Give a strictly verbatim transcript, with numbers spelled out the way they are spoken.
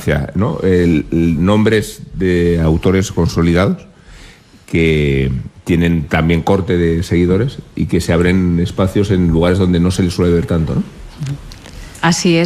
importancia, ¿no? El, el nombres de autores consolidados que tienen también corte de seguidores y que se abren espacios en lugares donde no se les suele ver tanto, ¿no? Así es.